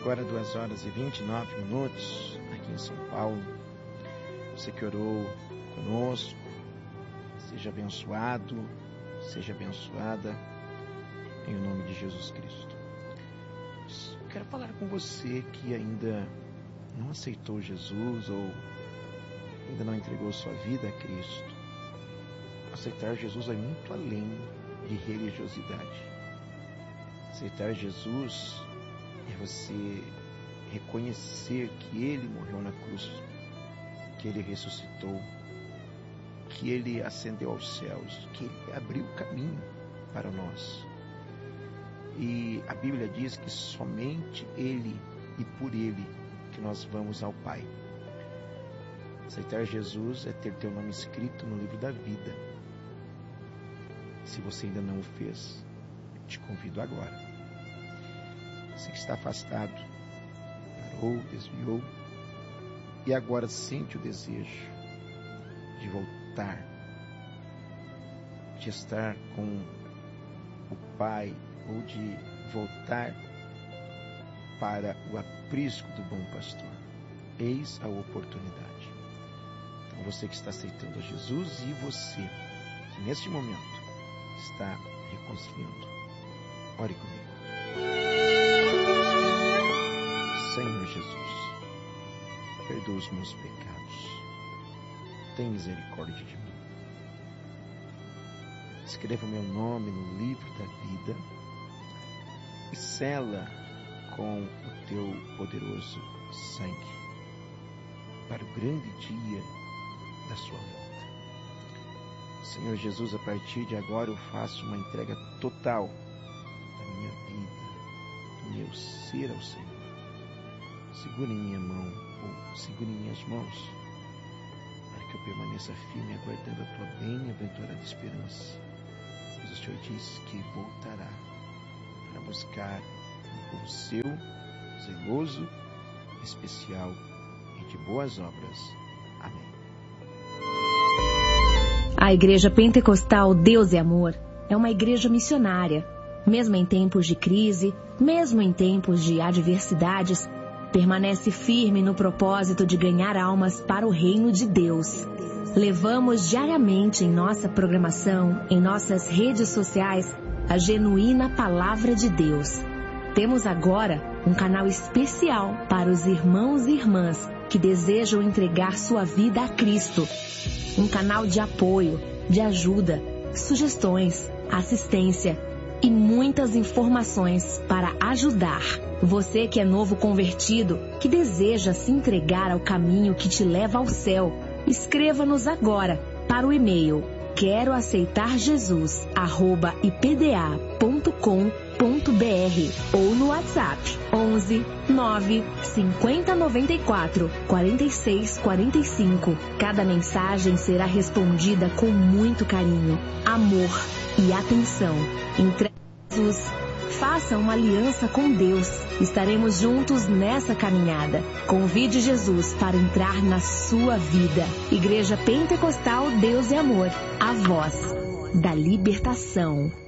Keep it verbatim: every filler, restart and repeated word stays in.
agora duas horas e vinte e nove minutos aqui em São Paulo. Você que orou conosco, seja abençoado, seja abençoada em nome de Jesus Cristo. Eu quero falar com você que ainda não aceitou Jesus ou ainda não entregou sua vida a Cristo. Aceitar Jesus vai muito além de religiosidade. Aceitar Jesus é você reconhecer que Ele morreu na cruz, que Ele ressuscitou, que Ele ascendeu aos céus, que Ele abriu o caminho para nós. E a Bíblia diz que somente Ele e por Ele que nós vamos ao Pai. Aceitar Jesus é ter teu nome escrito no livro da vida. Se você ainda não o fez, te convido agora. Você que está afastado, parou, desviou e agora sente o desejo de voltar, de estar com o Pai ou de voltar para o aprisco do bom pastor. Eis a oportunidade. Então você que está aceitando a Jesus e você que neste momento está reconciliando, ore comigo. Senhor Jesus, perdoa os meus pecados, tem misericórdia de mim. Escreva o meu nome no livro da vida e sela com o teu poderoso sangue para o grande dia da sua volta. Senhor Jesus, a partir de agora eu faço uma entrega total da minha vida, do meu ser ao Senhor. Segura em minha mão, ou segura em minhas mãos, para que eu permaneça firme aguardando a tua bem-aventurada esperança. Pois o Senhor diz que voltará para buscar um povo seu, zeloso, especial e de boas obras. Amém. A Igreja Pentecostal Deus é Amor é uma igreja missionária. Mesmo em tempos de crise, mesmo em tempos de adversidades, permanece firme no propósito de ganhar almas para o reino de Deus. Levamos diariamente em nossa programação, em nossas redes sociais, a genuína Palavra de Deus. Temos agora um canal especial para os irmãos e irmãs que desejam entregar sua vida a Cristo. Um canal de apoio, de ajuda, sugestões, assistência e muitas informações para ajudar. Você que é novo convertido, que deseja se entregar ao caminho que te leva ao céu, escreva-nos agora para o e-mail quero aceitar Jesus arroba i p d a ponto com ponto b r ou no WhatsApp onze nove cinquenta noventa e quatro quarenta e seis quarenta e cinco. Cada mensagem será respondida com muito carinho, amor e atenção. Entregue Jesus. Faça uma aliança com Deus. Estaremos juntos nessa caminhada. Convide Jesus para entrar na sua vida. Igreja Pentecostal Deus é Amor. A voz da libertação.